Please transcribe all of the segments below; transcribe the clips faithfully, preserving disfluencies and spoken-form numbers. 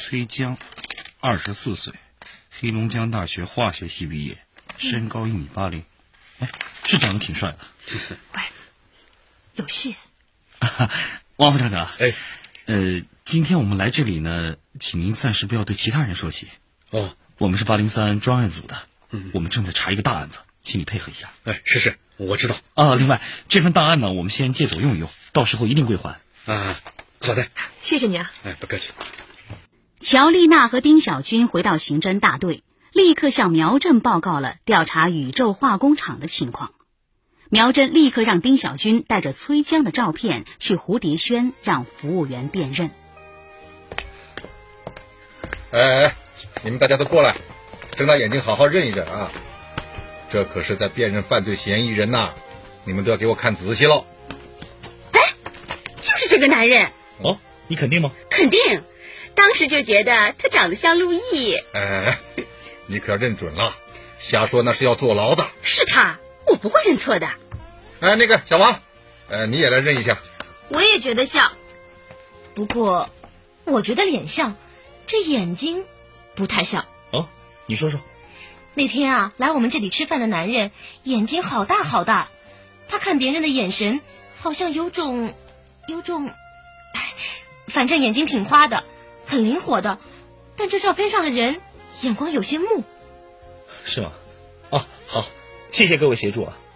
崔江，二十四岁，黑龙江大学化学系毕业，身高一米八零，哎，是长得挺帅的。 喂，有戏。 王副厂长， 哎， 呃，今天我们来这里呢，请您暂时不要对其他人说起。 哦， 我们是八零三专案组的， 嗯， 我们正在查一个大案子，请你配合一下。 哎，是是，我知道。 啊，另外这份大案呢，我们先借走用一用，到时候一定归还。 啊，好的， 谢谢你啊。 哎，不客气。 乔丽娜和丁小军回到刑侦大队，立刻向苗震报告了调查宇宙化工厂的情况。苗震立刻让丁小军带着崔江的照片去蝴蝶轩，让服务员辨认。 哎哎，你们大家都过来，睁大眼睛好好认一认啊！这可是在辨认犯罪嫌疑人呐，你们都要给我看仔细喽。 哎，就是这个男人。 哦，你肯定吗？ 肯定，当时就觉得他长得像陆毅。 哎，你可要认准了，瞎说那是要坐牢的。 是他，我不会认错的。 哎，那个小王，呃，你也来认一下。 我也觉得像，不过我觉得脸像，这眼睛不太像。 哦，你说说。 那天啊，来我们这里吃饭的男人眼睛好大好大，他看别人的眼神好像有种有种哎，反正眼睛挺花的，很灵活的，但这照片上的人眼光有些木。 是吗？哦，好，谢谢各位协助啊。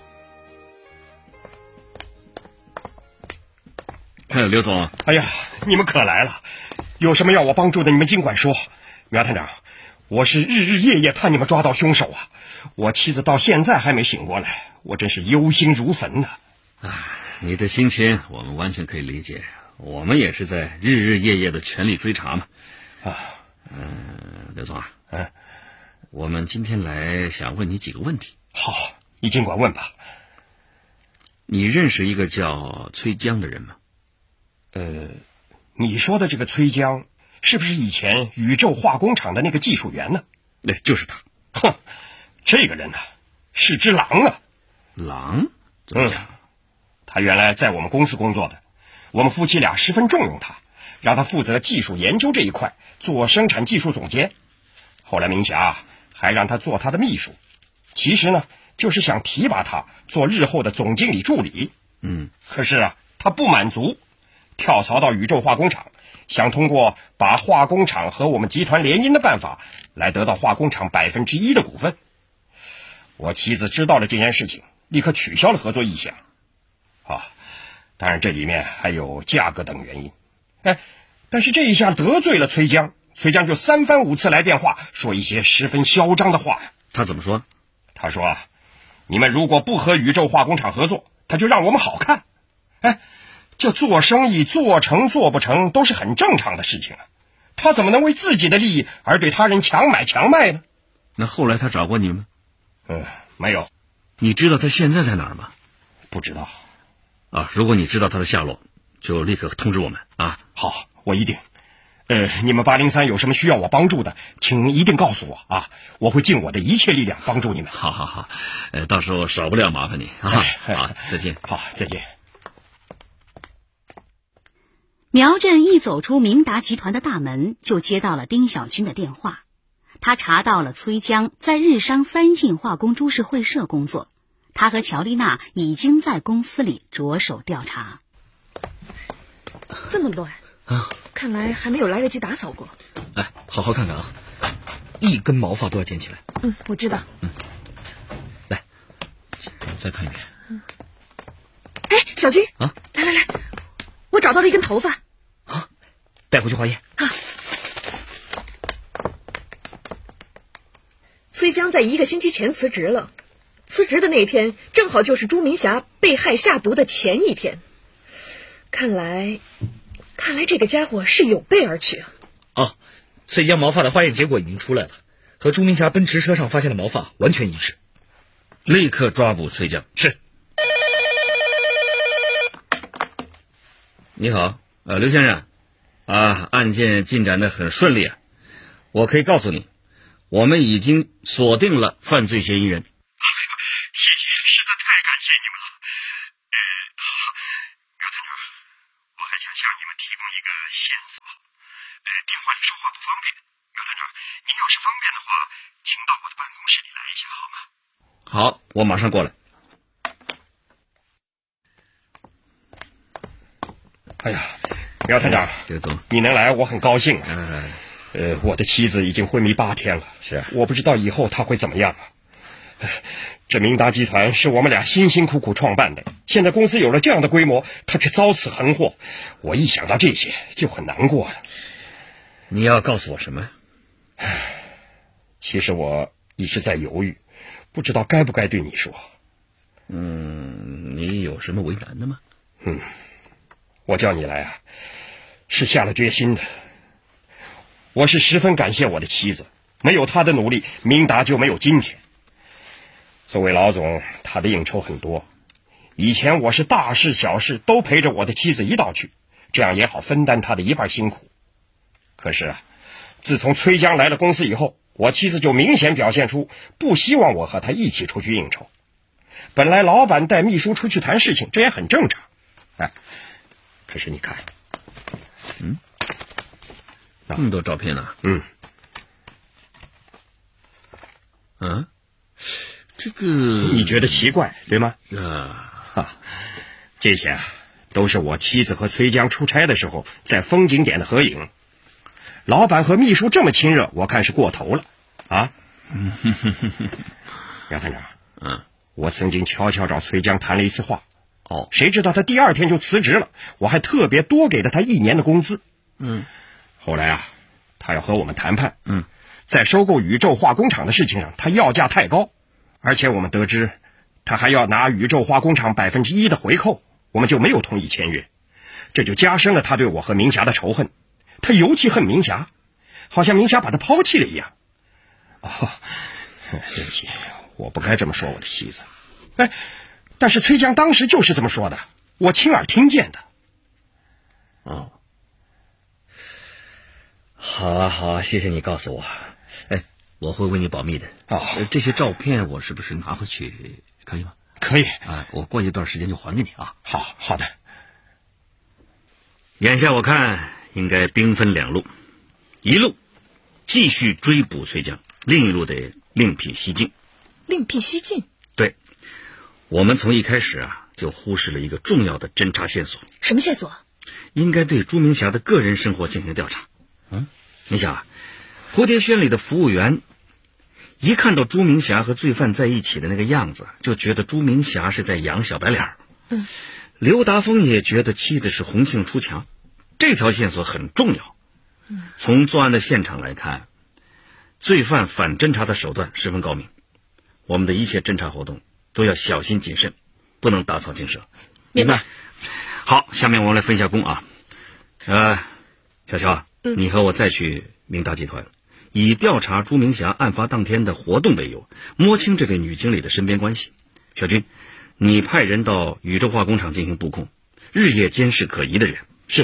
哎，刘总， 哎呀，你们可来了，有什么要我帮助的，你们尽管说。苗探长，我是日日夜夜盼你们抓到凶手啊！我妻子到现在还没醒过来，我真是忧心如焚呢。 哎，你的心情我们完全可以理解，我们也是在日日夜夜的全力追查嘛。啊，嗯、呃，刘总啊， 嗯， 我们今天来想问你几个问题。 好，你尽管问吧。 你认识一个叫崔江的人吗？ 呃，你说的这个崔江，是不是以前宇宙化工厂的那个技术员呢？ 对，就是他。 哼，这个人呢，是只狼啊！ 狼？怎么讲？ 嗯，他原来在我们公司工作的，我们夫妻俩十分重用他，让他负责技术研究这一块，做生产技术总监。后来明霞还让他做他的秘书，其实呢，就是想提拔他做日后的总经理助理。 嗯， 可是啊，他不满足，跳槽到宇宙化工厂，想通过把化工厂和我们集团联姻的办法，来得到化工厂百分之一的股份。我妻子知道了这件事情，立刻取消了合作意向。啊，当然这里面还有价格等原因。哎，但是这一下得罪了崔江，崔江就三番五次来电话，说一些十分嚣张的话。 他怎么说？ 他说啊，你们如果不和宇宙化工厂合作，他就让我们好看。哎，这做生意做成做不成都是很正常的事情啊，他怎么能为自己的利益而对他人强买强卖呢？ 那后来他找过你吗？ 嗯，没有。 你知道他现在在哪儿吗？ 不知道。 啊，如果你知道他的下落，就立刻通知我们啊。 好，我一定。呃，你们八零三有什么需要我帮助的，请一定告诉我啊，我会尽我的一切力量帮助你们。 好好好，呃，到时候少不了麻烦你啊。 哎哎、 好，再见。 好，再见。 苗震一走出明达集团的大门，就接到了丁小军的电话。他查到了崔江在日商三信化工株式会社工作，他和乔丽娜已经在公司里着手调查。 这么乱啊！ 看来还没有来得及打扫过。 哎，好好看看啊，一根毛发都要捡起来。 嗯，我知道。 嗯，来，再看一遍。 嗯。哎，小军啊， 来来来，我找到了一根头发。 啊，带回去化验。 啊。崔江在一个星期前辞职了，辞职的那天正好就是朱明霞被害下毒的前一天。看来，看来这个家伙是有备而去啊！ 哦，崔江毛发的化验结果已经出来了，和朱明霞奔驰车上发现的毛发完全一致。 立刻抓捕崔江。 是。 你好，呃，刘先生，啊，案件进展得很顺利啊，我可以告诉你，我们已经锁定了犯罪嫌疑人。 谢谢，实在太感谢你们了。呃，苗探长，我还想向你们提供一个线索。呃， 电话里说话不方便。苗团长，您要是方便的话，请到我的办公室里来一下好吗？ 好，我马上过来。 哎呀，苗团长， 刘总， 你能来我很高兴啊。 嗯， 呃，我的妻子已经昏迷八天了， 是啊， 我不知道以后她会怎么样啊。这明达集团是我们俩辛辛苦苦创办的，现在公司有了这样的规模，他却遭此横祸，我一想到这些就很难过啊。 你要告诉我什么？ 其实我一直在犹豫，不知道该不该对你说。 嗯，你有什么为难的吗？ 嗯，我叫你来啊，是下了决心的。我是十分感谢我的妻子，没有她的努力，明达就没有今天。作为老总，他的应酬很多，以前我是大事小事都陪着我的妻子一道去，这样也好分担他的一半辛苦。可是啊，自从崔江来了公司以后，我妻子就明显表现出不希望我和他一起出去应酬。本来老板带秘书出去谈事情，这也很正常。哎，可是你看， 嗯，那么多照片呢？ 嗯， 啊，这个你觉得奇怪对吗？ 啊， 哈，这些啊都是我妻子和崔江出差的时候在风景点的合影。老板和秘书这么亲热，我看是过头了啊。杨团长， 嗯， 我曾经悄悄找崔江谈了一次话， 哦， 谁知道他第二天就辞职了，我还特别多给了他一年的工资。 嗯， 后来啊，他要和我们谈判， 嗯， 在收购宇宙化工厂的事情上，他要价太高，而且我们得知他还要拿宇宙化工厂百分之一的回扣，我们就没有同意签约，这就加深了他对我和明霞的仇恨。他尤其恨明霞，好像明霞把他抛弃了一样。哦，对不起，我不该这么说我的妻子。哎，但是崔江当时就是这么说的，我亲耳听见的。 哦，好啊，好啊，谢谢你告诉我。哎，我会为你保密的。 哦， 这些照片我是不是拿回去可以吗？ 可以啊，我过一段时间就还给你啊。 好好的。 眼下我看应该兵分两路，一路继续追捕崔江，另一路得另辟蹊径。 另辟蹊径？ 对，我们从一开始啊就忽视了一个重要的侦查线索。 什么线索？ 应该对朱明霞的个人生活进行调查。嗯，你想啊，蝴蝶轩里的服务员一看到朱明霞和罪犯在一起的那个样子，就觉得朱明霞是在养小白脸。 嗯， 刘达峰也觉得妻子是红杏出墙，这条线索很重要。 嗯， 从作案的现场来看，罪犯反侦查的手段十分高明，我们的一切侦查活动都要小心谨慎，不能打草惊蛇。 明白。 好，下面我们来分一下工啊。呃，小乔啊， 嗯， 你和我再去明达集团，以调查朱明霞案发当天的活动为由，摸清这位女经理的身边关系。小军，你派人到宇宙化工厂进行布控，日夜监视可疑的人。 是。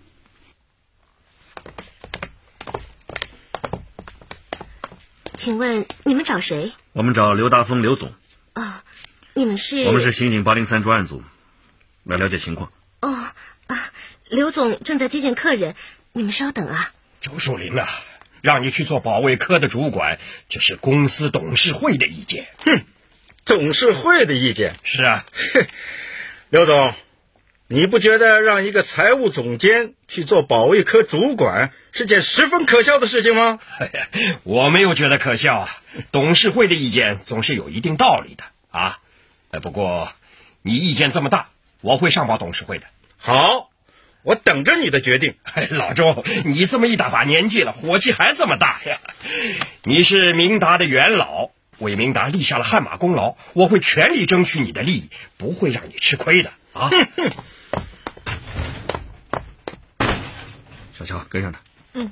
请问你们找谁？ 我们找刘达峰刘总。 哦，你们是？ 我们是刑警八零三专案组，来了解情况。 哦啊，刘总正在接见客人，你们稍等啊。 周树林啊，让你去做保卫科的主管，这是公司董事会的意见。 哼，董事会的意见？ 是啊。 刘总，你不觉得让一个财务总监去做保卫科主管是件十分可笑的事情吗？ 我没有觉得可笑啊，董事会的意见总是有一定道理的啊。不过你意见这么大，我会上报董事会的。 好，我等着你的决定。 老周，你这么一大把年纪了，火气还这么大呀？你是明达的元老，为明达立下了汗马功劳，我会全力争取你的利益，不会让你吃亏的啊。 小乔，跟上他。 嗯。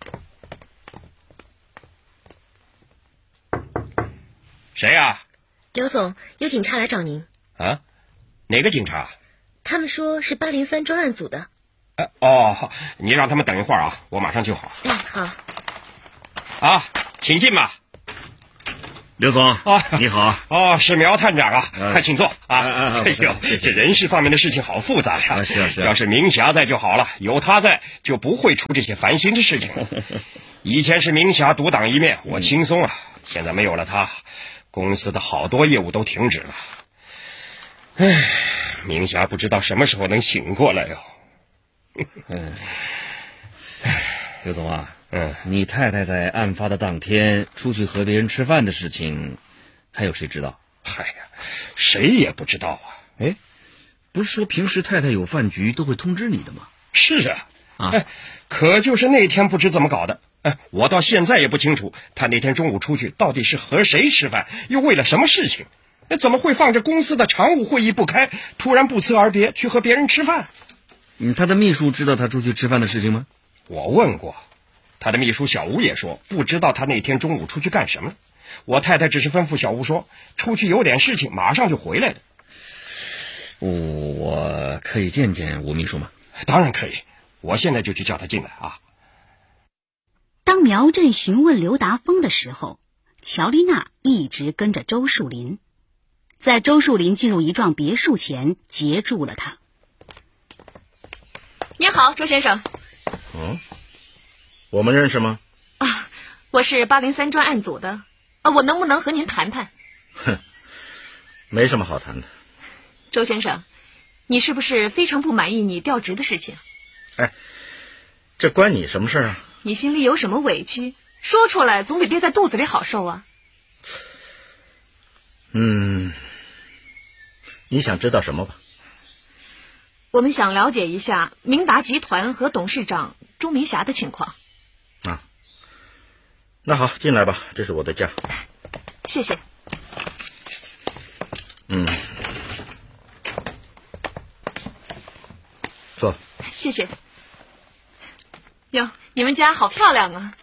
谁呀？ 刘总，有警察来找您。 啊？哪个警察？ 他们说是八零三专案组的。 呃、哦，你让他们等一会儿啊，我马上就好。 哎，好。 啊，请进吧。 刘总啊， 你好。 哦，是苗探长啊， 啊快请坐啊！ 啊啊哎呦，这人事方面的事情好复杂呀。 啊是啊是啊要是明霞在就好了，有他在就不会出这些烦心的事情。以前是明霞独当一面，我轻松了，现在没有了他，公司的好多业务都停止了。唉，明霞不知道什么时候能醒过来哟。 嗯，刘总啊， 嗯， 你太太在案发的当天出去和别人吃饭的事情，还有谁知道？ 嗨呀，谁也不知道啊。 哎，不是说平时太太有饭局都会通知你的吗？ 是啊， 啊， 哎，可就是那天不知怎么搞的，哎，我到现在也不清楚，他那天中午出去到底是和谁吃饭，又为了什么事情？哎，怎么会放着公司的常务会议不开，突然不辞而别去和别人吃饭？ 嗯，他的秘书知道他出去吃饭的事情吗？ 我问过，他的秘书小吴也说不知道他那天中午出去干什么了。我太太只是吩咐小吴说出去有点事情，马上就回来了。 我可以见见吴秘书吗？ 当然可以，我现在就去叫他进来啊。 当苗振询问刘达峰的时候，乔丽娜一直跟着周树林，在周树林进入一幢别墅前截住了他。 您好，周先生。 嗯，我们认识吗？ 啊，我是八零三专案组的。啊，我能不能和您谈谈？ 哼，没什么好谈的。 周先生，你是不是非常不满意你调职的事情？ 哎，这关你什么事啊？ 你心里有什么委屈，说出来总比憋在肚子里好受啊。 嗯，你想知道什么吧？ 我们想了解一下明达集团和董事长朱明霞的情况。 啊，那好，进来吧，这是我的家。 谢谢。 嗯，坐。 谢谢。哟，你们家好漂亮啊。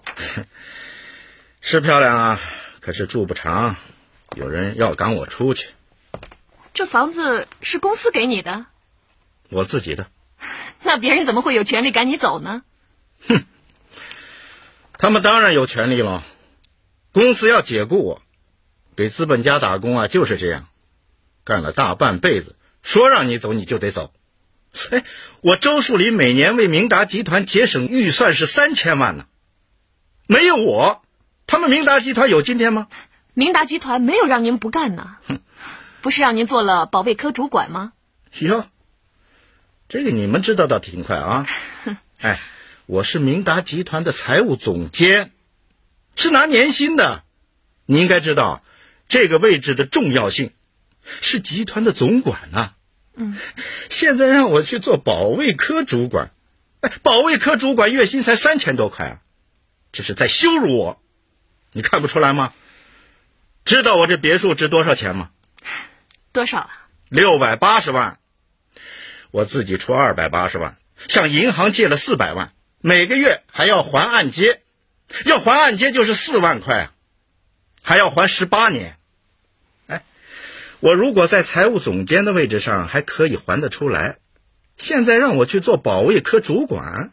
是漂亮啊，可是住不长，有人要赶我出去。 这房子是公司给你的？ 我自己的。 那别人怎么会有权利赶你走呢？ 哼，他们当然有权利了。公司要解雇我，给资本家打工啊，就是这样，干了大半辈子，说让你走你就得走。哎，我周树林每年为明达集团节省预算是三千万呢，没有我，他们明达集团有今天吗？ 明达集团没有让您不干呢，不是让您做了保卫科主管吗？ 哟，这个你们知道的挺快啊。哎，我是明达集团的财务总监，是拿年薪的。你应该知道这个位置的重要性，是集团的总管啊。 嗯， 现在让我去做保卫科主管，哎，保卫科主管月薪才三千多块啊，这是在羞辱我，你看不出来吗？知道我这别墅值多少钱吗？ 多少啊？ 六百八十万。我自己出二百八十万，向银行借了四百万，每个月还要还按揭，要还按揭就是四万块啊，还要还十八年。哎，我如果在财务总监的位置上还可以还得出来，现在让我去做保卫科主管，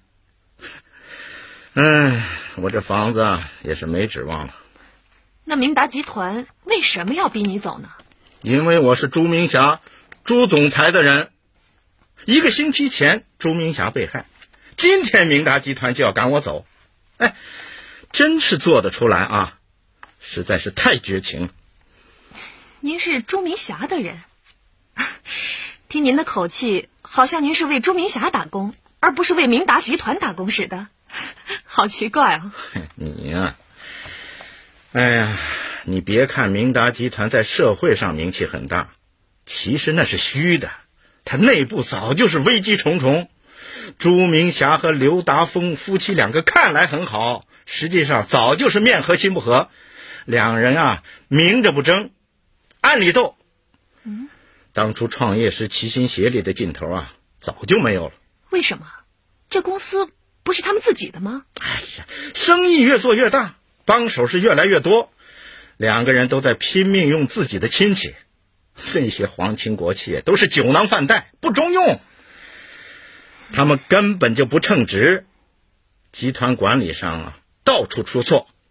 哎，我这房子啊也是没指望了。 那明达集团为什么要逼你走呢？ 因为我是朱明霞，朱总裁的人。一个星期前朱明霞被害，今天明达集团就要赶我走，哎，真是做得出来啊，实在是太绝情。 您是朱明霞的人，听您的口气好像您是为朱明霞打工，而不是为明达集团打工似的，好奇怪啊。 你呀、啊，哎呀，你别看明达集团在社会上名气很大，其实那是虚的，他内部早就是危机重重。朱明霞和刘达峰夫妻两个看来很好，实际上早就是面和心不和，两人啊明着不争，暗里斗。 嗯， 当初创业时齐心协力的劲头啊早就没有了。 为什么？这公司不是他们自己的吗？ 哎呀，生意越做越大，帮手是越来越多，两个人都在拼命用自己的亲戚，那些皇亲国戚都是酒囊饭袋，不中用，他们根本就不称职，集团管理上啊到处出错，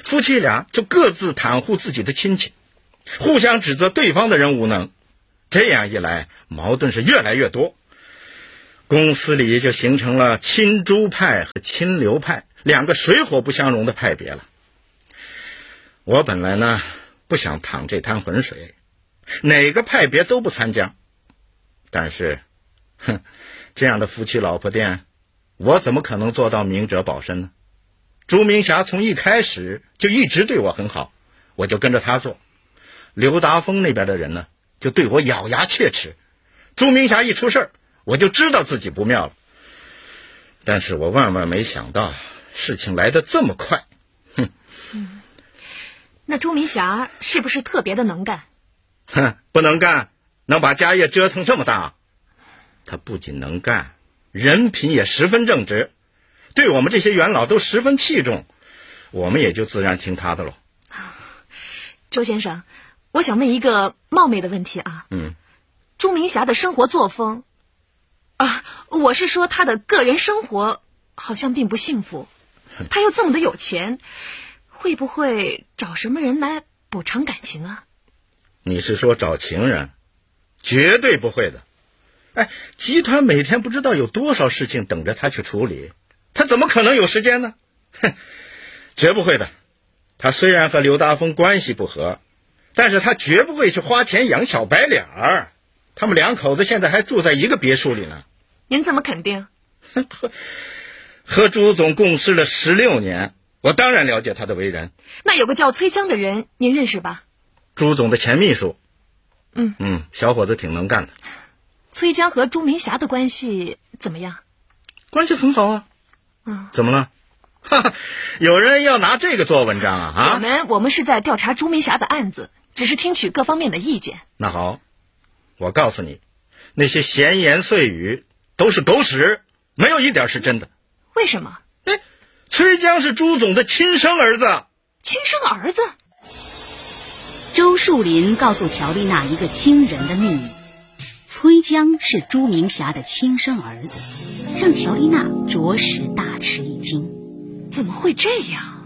夫妻俩就各自袒护自己的亲戚，互相指责对方的人无能。这样一来，矛盾是越来越多，公司里就形成了亲朱派和亲刘派两个水火不相容的派别了。我本来呢不想淌这滩浑水，哪个派别都不参加，但是哼，这样的夫妻老婆店，我怎么可能做到明哲保身呢？朱明霞从一开始就一直对我很好，我就跟着他做。刘达峰那边的人呢，就对我咬牙切齿。朱明霞一出事儿，我就知道自己不妙了。但是我万万没想到，事情来得这么快。哼， 嗯，那朱明霞是不是特别的能干？ 哼，不能干，能把家业折腾这么大。他不仅能干，人品也十分正直，对我们这些元老都十分器重，我们也就自然听他的喽。 周先生，我想问一个冒昧的问题啊。 嗯， 朱明霞的生活作风啊，我是说她的个人生活好像并不幸福，她又这么的有钱，会不会找什么人来补偿感情啊？ 你是说找情人？绝对不会的。哎，集团每天不知道有多少事情等着他去处理，他怎么可能有时间呢？哼，绝不会的。他虽然和刘达峰关系不和，但是他绝不会去花钱养小白脸儿。他们两口子现在还住在一个别墅里呢。 您怎么肯定？ 和和朱总共事了十六年，我当然了解他的为人。 那有个叫崔江的人，您认识吧？ 朱总的前秘书。 嗯嗯，小伙子挺能干的。 崔江和朱明霞的关系怎么样？ 关系很好啊。 嗯， 怎么了？哈哈，有人要拿这个做文章啊？啊， 我们我们是在调查朱明霞的案子，只是听取各方面的意见。 那好，我告诉你，那些闲言碎语都是狗屎，没有一点是真的。 为什么？ 哎，崔江是朱总的亲生儿子。 亲生儿子？ 周树林告诉乔丽娜一个惊人的秘密：崔江是朱明霞的亲生儿子，让乔丽娜着实大吃一惊。 怎么会这样？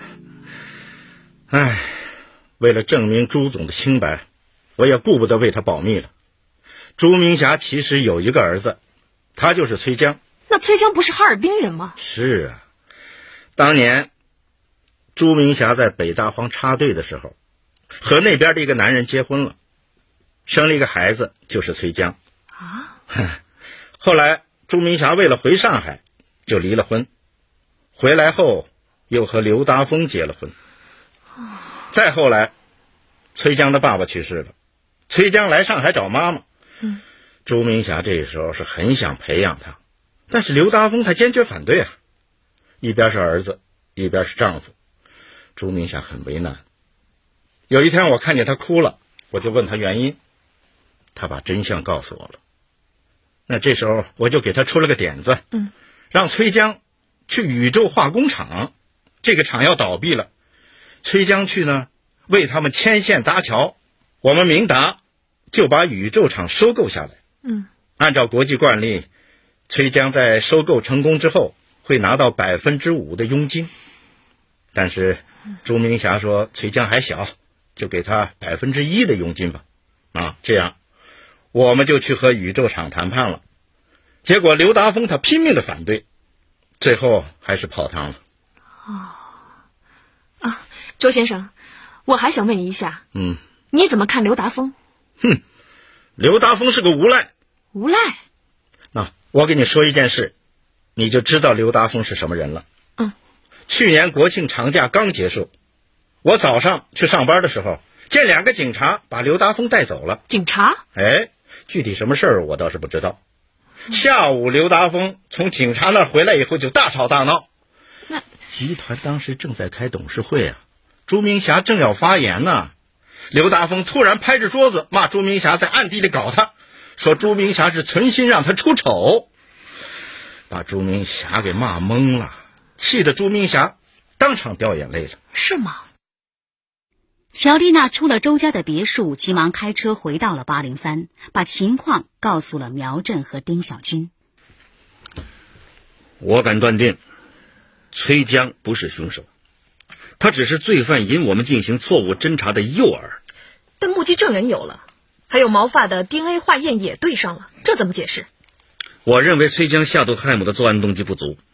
唉，为了证明朱总的清白，我也顾不得为他保密了。朱明霞其实有一个儿子，他就是崔江。 那崔江不是哈尔滨人吗？ 是啊，当年朱明霞在北大荒插队的时候，和那边的一个男人结婚了，生了一个孩子，就是崔江啊。 后来朱明霞为了回上海，就离了婚，回来后又和刘达峰结了婚。再后来崔江的爸爸去世了，崔江来上海找妈妈。 嗯， 朱明霞这时候是很想培养他，但是刘达峰他坚决反对啊，一边是儿子，一边是丈夫，朱明霞很为难。有一天我看见他哭了，我就问他原因，他把真相告诉我了。那这时候我就给他出了个点子， 嗯， 让崔江去宇宙化工厂，这个厂要倒闭了，崔江去呢为他们牵线搭桥，我们明达就把宇宙厂收购下来。 嗯， 按照国际惯例，崔江在收购成功之后会拿到百分之五的佣金，但是朱明霞说崔江还小，就给他百分之一的佣金吧。啊，这样我们就去和宇宙厂谈判了。结果刘达峰他拼命的反对，最后还是泡汤了。 哦，啊，周先生，我还想问一下， 嗯， 你怎么看刘达峰？ 哼，刘达峰是个无赖。 无赖？ 那我给你说一件事，你就知道刘达峰是什么人了。 嗯， 去年国庆长假刚结束，我早上去上班的时候，见两个警察把刘达峰带走了。 警察？ 哎，具体什么事儿我倒是不知道。下午刘达峰从警察那儿回来以后就大吵大闹。 那集团当时正在开董事会啊，朱明霞正要发言呢，刘达峰突然拍着桌子骂朱明霞在暗地里搞他，说朱明霞是存心让他出丑，把朱明霞给骂懵了，气得朱明霞当场掉眼泪了。 是吗？ 乔丽娜出了周家的别墅，急忙开车回到了八零三，把情况告诉了苗振和丁小军。 我敢断定，崔江不是凶手， 他只是罪犯引我们进行错误侦查的诱饵。 但目击证人有了，还有毛发的 D N A 化验也对上了，这怎么解释？ 我认为崔江下毒害母的作案动机不足，